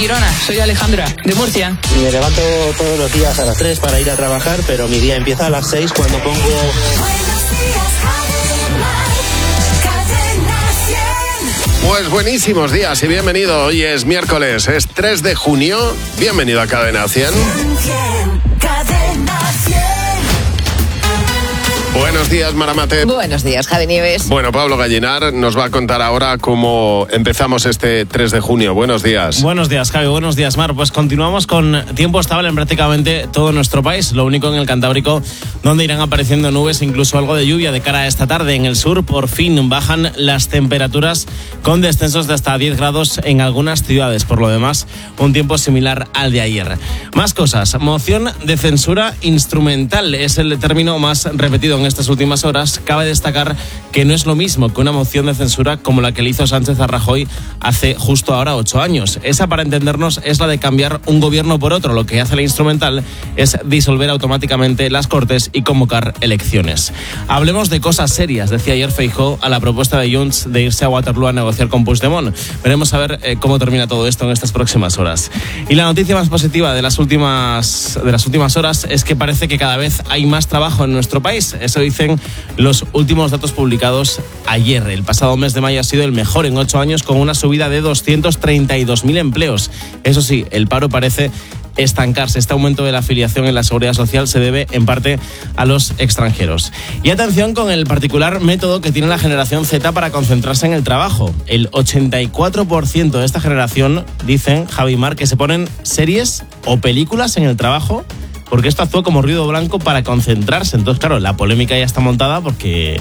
Girona. Soy Alejandra, de Murcia. Me levanto todos los días a las 3 para ir a trabajar, pero mi día empieza a las 6 cuando pongo... Pues buenísimos días y bienvenido. Hoy es miércoles, es 3 de junio. Bienvenido a Cadena 100. Buenos días, Maramate. Buenos días, Javi Nieves. Bueno, Pablo Gallinar nos va a contar ahora cómo empezamos este 3 de junio. Buenos días. Buenos días, Javi. Buenos días, Mar. Pues continuamos con tiempo estable en prácticamente todo nuestro país. Lo único en el Cantábrico, donde irán apareciendo nubes, incluso algo de lluvia de cara a esta tarde. En el sur, por fin, bajan las temperaturas con descensos de hasta 10 grados en algunas ciudades. Por lo demás, un tiempo similar al de ayer. Más cosas. Moción de censura instrumental es el término más repetido en estas últimas horas. Cabe destacar que no es lo mismo que una moción de censura como la que le hizo Sánchez a Rajoy hace justo ahora 8 años. Esa, para entendernos, es la de cambiar un gobierno por otro. Lo que hace la instrumental es disolver automáticamente las Cortes y convocar elecciones. Hablemos de cosas serias, decía ayer Feijóo a la propuesta de Junts de irse a Waterloo a negociar con Puigdemont. Veremos a ver cómo termina todo esto en estas próximas horas. Y la noticia más positiva de las últimas horas es que parece que cada vez hay más trabajo en nuestro país. Eso dicen los últimos datos publicados ayer. El pasado mes de mayo ha sido el mejor en 8 años, con una subida de 232.000 empleos. Eso sí, el paro parece estancarse. Este aumento de la afiliación en la Seguridad Social se debe en parte a los extranjeros. Y atención con el particular método que tiene la generación Z para concentrarse en el trabajo. El 84% de esta generación, dicen Javi Mar, que se ponen series o películas en el trabajo, porque esto actúa como ruido blanco para concentrarse. Entonces, claro, la polémica ya está montada porque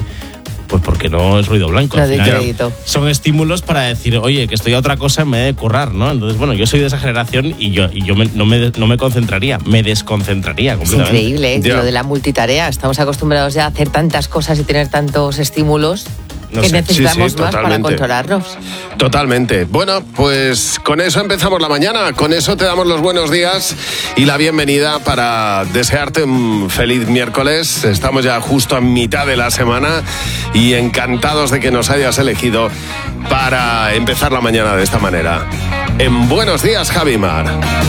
no es ruido blanco. No, final, son estímulos para decir, oye, que estoy a otra cosa en vez de currar, ¿no? Entonces, bueno, yo soy de esa generación y yo no me concentraría, me desconcentraría completamente. Es increíble, ¿eh? Lo de la multitarea. Estamos acostumbrados ya a hacer tantas cosas y tener tantos estímulos que necesitamos más para controlarnos. Totalmente. Bueno, pues con eso empezamos la mañana. Con eso te damos los buenos días y la bienvenida para desearte un feliz miércoles. Estamos ya justo a mitad de la semana y encantados de que nos hayas elegido para empezar la mañana de esta manera. En Buenos Días, Javi Mar.